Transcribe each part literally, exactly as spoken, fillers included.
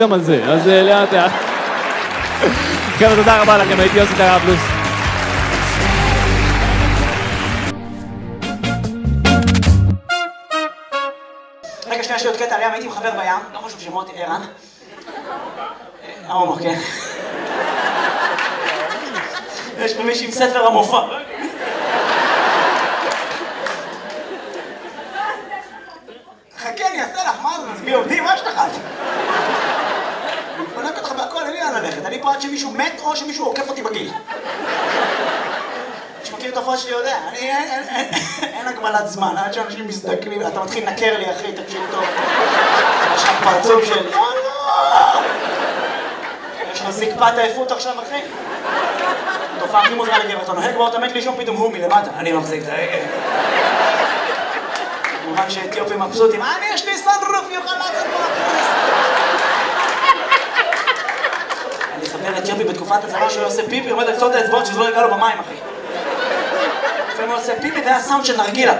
גם על זה, אז לאט לאט. חבר'ה, תודה רבה לכם, הייתי יוסי טראבלוס. רגע, שנייה, יש לי עוד קטע עליהם, הייתי מחבר בים, לא חשוב שמות, ערן. הומו, כן. יש פה מישהי עם ספר המופע. חכה, אני אעשה לך, מה זה? מזמי עובדים, מה שתחת? אני פונק אותך בהכל, אין לי לאן ללכת. אני פה עד שמישהו מת או שמישהו עוקף אותי בגיל. מי שמכיר את הפרט שלי יודע, אין הגבלת זמן, עד שאנשים מזדקנים, אתה מתחיל לנקר לי, אחי, תקשיב טוב. יש לך פרצוף של... יש לך זקפת העייפות עכשיו, אחי? תופעה הכי מוזרה לגבר, אתה נוהג באוטו, מת לישון פתאום הוא מלמטה. אני מחזיק את ההגה. כמובן שאתיופים מבסוטים, אני יש לי סנרוף, יוכל לצאת מהפרס. אני חבר אתיופי בתקופת הצבא שהוא עושה פיפי, עומד על קצות האצבעות שזה לא יגע לו במים, אחי. לפעמים הוא עושה פיפי והיה סאונד של נרגילה.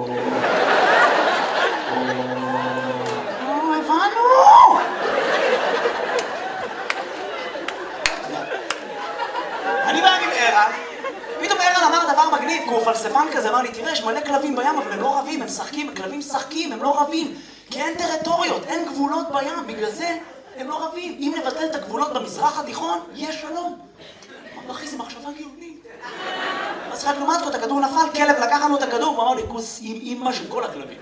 הבנו! אני בא עם ערן, פתאום ערן אמר דבר מגניב, כי הוא פלספן כזה, אמר לי, תראה, יש מלא כלבים בים, אבל הם לא רבים, הם שחקים, הכלבים משחקים, הם לא רבים, כי אין טריטוריות, אין גבולות בים, בגלל זה הם לא רבים. אם נבטל את הגבולות במזרח התיכון, יש שלום. אמר, אחי, זה מחשבה גאונית. אז אחד לעומת זאת, הכדור נפל, כלב לקח לנו את הכדור, והוא אמר לי, כוס עם אימא של כל הכלבים.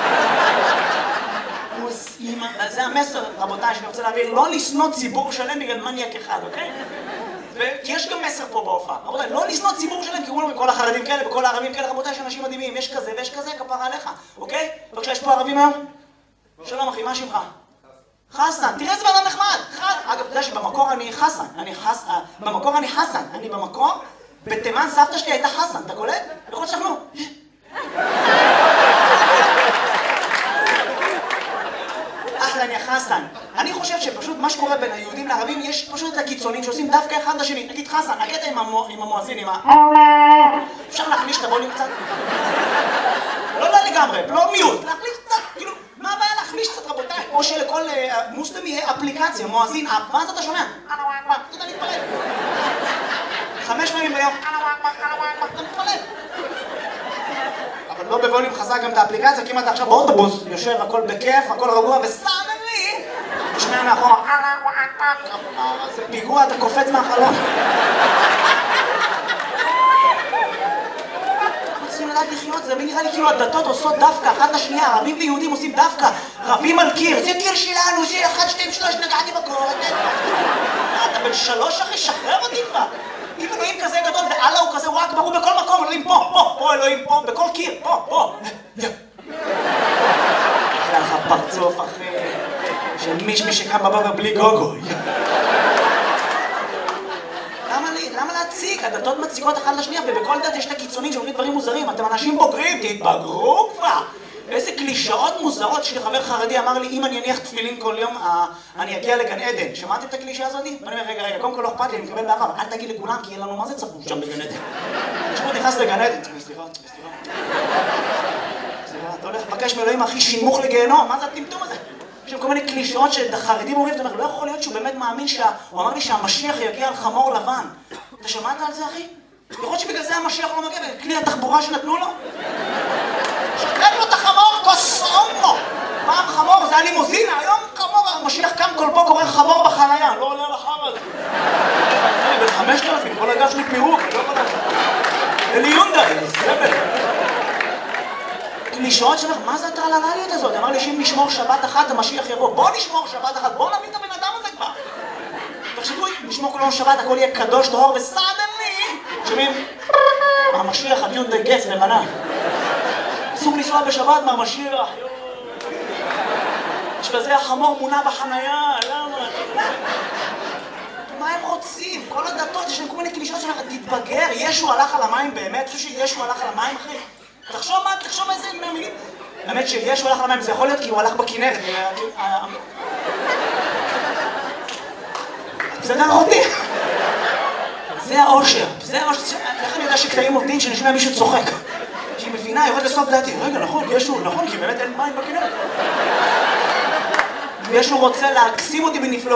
כוס אימא, זה המסר, רבותיי, שאני רוצה להעביר, לא לשנוא ציבור שלם בגלל מניאק אחד, אוקיי? כי יש גם מסר פה בהופעה. רבותיי, לא לשנוא ציבור שלם, כי כולם כל החרדים כאלה וכל הערבים כאלה, רבותיי, יש אנשים מדהימים, יש כזה ויש כזה, כפרה עליך, אוקיי? בבקשה, יש פה ערבים היום? שלום אחי, מה שמך? חסן, תראה איזה בן אדם נחמד. אגב, אתה יודע שבמקור אני חסן, אני חסן, במקור אני חסן, אני במקור, בתימן סבתא שלי הייתה חסן, אתה קולט? יכול להיות שאנחנו... אחלה, יא חסן. אני חושב שפשוט מה שקורה בין היהודים לערבים, יש פשוט את הקיצונים שעושים דווקא אחד לשני. נגיד חסן, הקטע עם המואזין, עם ה... אפשר להחליש את הווליום קצת? לא, לא לגמרי, לא מיוט, להחליש קצת, כאילו, מה הבעיה להחליש קצת רבותיי? או שלכל מוסלם יהיה אפליקציה, מואזין, ואז אתה שומע, אתה יודע להתפלל. חמש פעמים ביום, אתה מתפלל. אבל לא בווליום חזק גם את האפליקציה, כי אם אתה עכשיו באוטובוס, יושב, הכל בכיף, הכל רגוע, וסללי, תשמע מאחורה, זה פיגוע, אתה קופץ מהחלום. אנחנו צריכים לדעת לחיות, זה נראה לי כאילו הדתות עושות דווקא, אחת לשנייה, ערבים ויהודים עושים דווקא, רבים על קיר, זה קיר שלנו, זה אחד, שתיים, שלוש, נגעתי בקור, אתה בן שלוש אחי, שחרר אותי כבר. אם אלוהים כזה גדול ואללה הוא כזה, הוא רק ברור בכל מקום, אלוהים פה, פה, פה אלוהים פה, בכל קיר, פה, פה. אחלה לך פרצוף אחי, של מישמי שקם בבוקר בלי גוגו. למה להציג? הדתות מציגות אחת לשנייה, ובכל דת יש את הקיצונים שאומרים דברים מוזרים. אתם אנשים בוגרים, תתבגרו כבר. איזה קלישאות מוזרות. שלי חבר חרדי אמר לי, אם אני אניח תפילין כל יום, אני אגיע לגן עדן. שמעתם את הקלישה הזאת? ואני אומר, רגע, רגע, קודם כל לא אכפת לי, אני מקבל באהבה, אבל אל תגיד לכולם, כי יהיה לנו מה זה צפוף שם בגן עדן. תשמעו, נכנס לגן עדן. סליחה, סליחה. סליחה, אתה הולך לבקש מאלוהים הכי שימוך לגיהנום, מה זה הטמטום הזה? יש שם כל מיני קלישאות שהחרדים אומרים, אתה אומר, לא יכול להיות שהוא באמת מאמין שה... הוא אמר לי שהמשיח יגיע על חמור לבן. אתה שמעת על זה, אחי? יכול להיות שבגלל זה המשיח לא מגיע, בכלי התחבורה שנתנו לו? שתרד לו את החמור, קוסומו! פעם חמור, זה היה לימוזינה, היום חמור, המשיח קם כל פה קורא חמור בחנייה, לא עולה לחם הזה. אני בן חמשת אלפים, כל הגב שלי פירוק, לא כל הגב. אלי יונדאי, זבל. קלישאות שלך, מה זה הטרללליות הזאת? אמר לי שאם נשמור שבת אחת, המשיח יבוא. בוא נשמור שבת אחת, בוא נביא את הבן אדם הזה כבר. תחשבו, נשמור כל יום שבת, הכל יהיה קדוש, טהור וסדני. שומעים? המשיח, הדיונדאי גץ, לבנה. אסור לנסוע בשבת מהמשיח. יש בזה החמור מונע בחנייה, למה? מה הם רוצים? כל הדתות, יש להם כל מיני קלישאות שלך, תתבגר, ישו הלך על המים באמת? אתה חושב שישו הלך על המים, אחי? תחשוב מה, תחשוב איזה מילים. האמת שישו הלך על המים, זה יכול להיות כי הוא הלך בכנרת. זה דרך אותי. זה האושר, זה האושר. איך אני יודע שקטעים עובדים שאני שומע מישהו צוחק? שהיא מבינה, יורד לסוף דעתי. רגע, נכון, ישו, נכון, כי באמת אין מים בכנרת. בגלל שהוא רוצה להקסים אותי בנפלאות.